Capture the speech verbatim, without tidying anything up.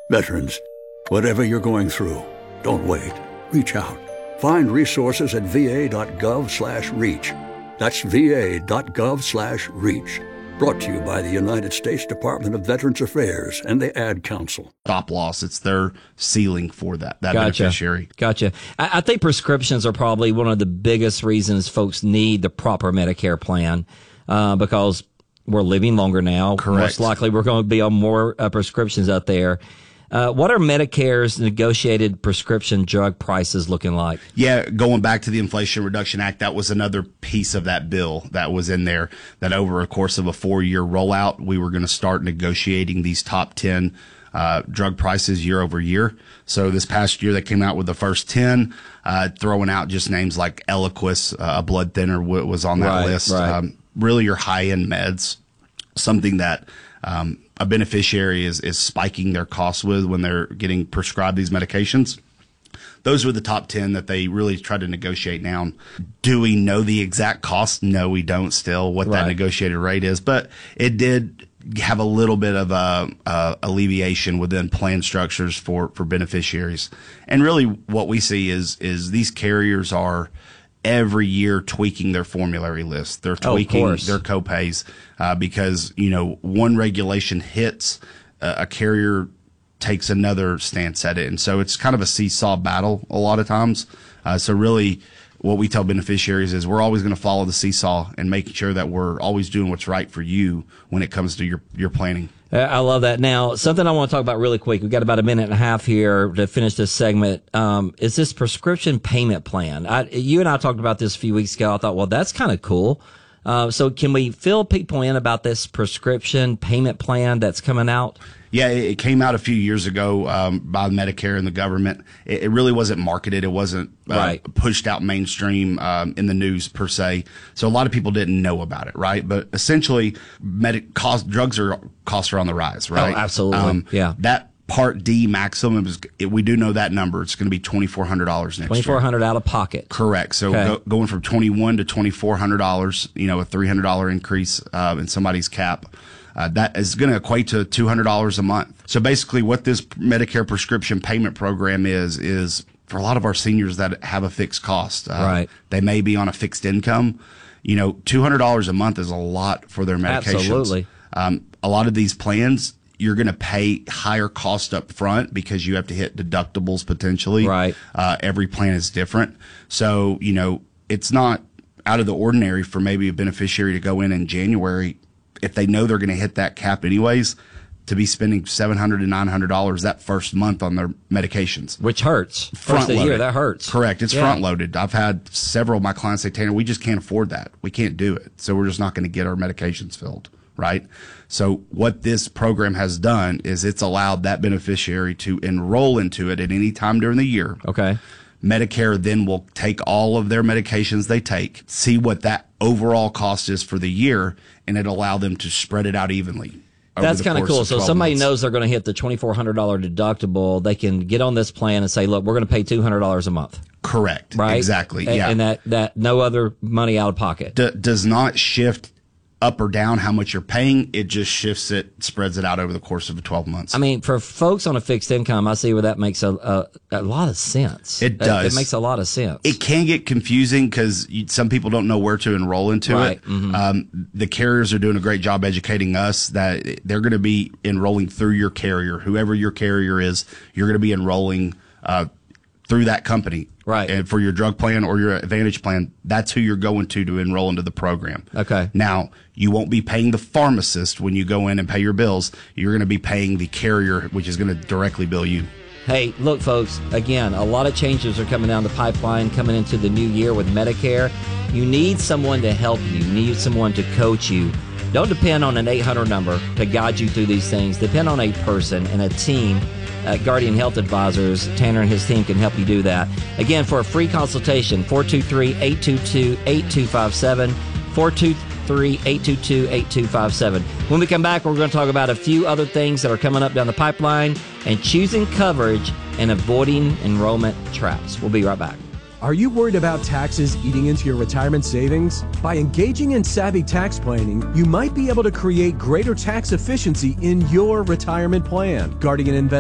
Veterans, whatever you're going through, don't wait. Reach out. Find resources at va.gov slash reach. That's va.gov slash reach. Brought to you by the United States Department of Veterans Affairs and the Ad Council. Stop loss. It's their ceiling for that, that gotcha. beneficiary. Gotcha. I, I think prescriptions are probably one of the biggest reasons folks need the proper Medicare plan, uh, because we're living longer now. Correct. Most likely we're going to be on more uh, prescriptions out there. Uh, what are Medicare's negotiated prescription drug prices looking like? Yeah, going back to the Inflation Reduction Act, that was another piece of that bill that was in there, that over a course of a four-year rollout, we were going to start negotiating these top ten uh, drug prices year over year. So this past year, they came out with the first ten, uh, throwing out just names like Eliquis, uh, a blood thinner w- was on that right, list. Right. Um, really your high-end meds, something that um, a beneficiary is, is spiking their costs with when they're getting prescribed these medications. Those were the top ten that they really tried to negotiate down. Do we know the exact cost? No, we don't still, what right. that negotiated rate is. But it did have a little bit of a, a alleviation within plan structures for, for beneficiaries. And really what we see is is these carriers are every year tweaking their formulary list. They're tweaking oh, their copays uh, because, you know, one regulation hits, uh, a carrier takes another stance at it. And so it's kind of a seesaw battle a lot of times. Uh, so really what we tell beneficiaries is we're always going to follow the seesaw and making sure that we're always doing what's right for you when it comes to your, your planning. I love that. Now, something I want to talk about really quick. We've got about a minute and a half here to finish this segment. Um, is this prescription payment plan? I, you and I talked about this a few weeks ago. I thought, well, that's kind of cool. Uh, so can we fill people in about this prescription payment plan that's coming out? Yeah, it came out a few years ago um, by Medicare and the government. It, it really wasn't marketed. It wasn't uh, right. pushed out mainstream um, in the news per se. So a lot of people didn't know about it, right? But essentially, medic cost drugs are costs are on the rise, right? Oh, absolutely. Um, yeah. That Part D maximum is, we do know that number. It's going to be twenty-four hundred dollars next year. twenty-four hundred dollars out of pocket. Correct. So okay. go, going from twenty-one to twenty-four hundred dollars, you know, a three hundred dollars increase uh, in somebody's cap. Uh, that is going to equate to two hundred dollars a month. So basically what this Medicare prescription payment program is, is for a lot of our seniors that have a fixed cost. Uh, right. They may be on a fixed income. You know, two hundred dollars a month is a lot for their medications. Absolutely. Um, a lot of these plans, you're going to pay higher cost up front because you have to hit deductibles potentially. Right. Uh, every plan is different. So, you know, it's not out of the ordinary for maybe a beneficiary to go in in January if they know they're going to hit that cap anyways, to be spending seven hundred dollars to nine hundred dollars that first month on their medications. Which hurts. Front First of the year, that hurts. Correct. It's yeah. front loaded. I've had several of my clients say, Tanner, we just can't afford that. We can't do it. So we're just not going to get our medications filled. Right. So what this program has done is it's allowed that beneficiary to enroll into it at any time during the year. Okay. Medicare then will take all of their medications they take, see what that overall cost is for the year, and it allow them to spread it out evenly. That's kind of cool. Of so somebody months. knows they're going to hit the twenty-four hundred dollars deductible. They can get on this plan and say, look, we're going to pay two hundred dollars a month. Correct. Right. Exactly. And, yeah. and that, that no other money out of pocket. D- does not shift up or down how much you're paying. It just shifts it, spreads it out over the course of twelve months. I mean, for folks on a fixed income, I see where that makes a a, a lot of sense. It does. It, it makes a lot of sense. It can get confusing because some people don't know where to enroll into right. it. Mm-hmm. Um, the carriers are doing a great job educating us that they're going to be enrolling through your carrier. Whoever your carrier is, you're going to be enrolling uh, through that company. Right. And for your drug plan or your Advantage plan, that's who you're going to to enroll into the program. Okay. Now, you won't be paying the pharmacist when you go in and pay your bills. You're going to be paying the carrier, which is going to directly bill you. Hey, look, folks, again, a lot of changes are coming down the pipeline coming into the new year with Medicare. You need someone to help you. You need someone to coach you. Don't depend on an eight hundred number to guide you through these things. Depend on a person and a team. Uh, Guardian Health Advisors, Tanner and his team can help you do that. Again, for a free consultation, four two three, eight two two, eight two five seven, four two three, eight two two, eight two five seven. When we come back, we're going to talk about a few other things that are coming up down the pipeline and choosing coverage and avoiding enrollment traps. We'll be right back. Are you worried about taxes eating into your retirement savings? By engaging in savvy tax planning, you might be able to create greater tax efficiency in your retirement plan. Guardian Investment